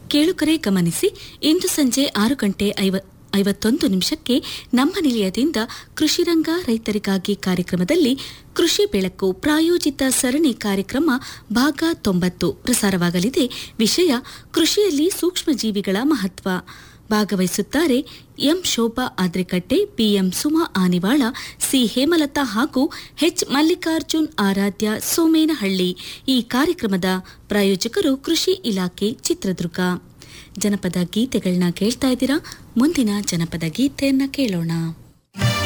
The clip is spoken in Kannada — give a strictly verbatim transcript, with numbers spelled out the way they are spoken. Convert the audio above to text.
ಕೇಳುಗರೆ ಗಮನಿಸಿ, ಇಂದು ಸಂಜೆ ಆರು ಗಂಟೆ ಐವ ಐವತ್ತೊಂದು ನಿಮಿಷಕ್ಕೆ ನಮ್ಮ ನಿಲಯದಿಂದ ಕೃಷಿರಂಗ ರೈತರಿಗಾಗಿ ಕಾರ್ಯಕ್ರಮದಲ್ಲಿ ಕೃಷಿ ಬೆಳಕು ಪ್ರಾಯೋಜಿತ ಸರಣಿ ಕಾರ್ಯಕ್ರಮ ಭಾಗ ತೊಂಬತ್ತು ಪ್ರಸಾರವಾಗಲಿದೆ. ವಿಷಯ ಕೃಷಿಯಲ್ಲಿ ಸೂಕ್ಷ್ಮಜೀವಿಗಳ ಮಹತ್ವ. ಭಾಗವಹಿಸುತ್ತಾರೆ M Shobha Adrikatte, PM Suma Anivala, C Hemalatha ಹಾಗೂ ಎಚ್ ಮಲ್ಲಿಕಾರ್ಜುನ್ ಆರಾಧ್ಯ ಸೋಮೇನಹಳ್ಳಿ. ಈ ಕಾರ್ಯಕ್ರಮದ ಪ್ರಾಯೋಜಕರು ಕೃಷಿ ಇಲಾಖೆ ಚಿತ್ರದುರ್ಗ. ಜನಪದ ಗೀತೆಗಳನ್ನ ಕೇಳ್ತಾ ಇದ್ದೀರಾ. ಮುಂದಿನ ಜನಪದ ಗೀತೆಯನ್ನ ಕೇಳೋಣ.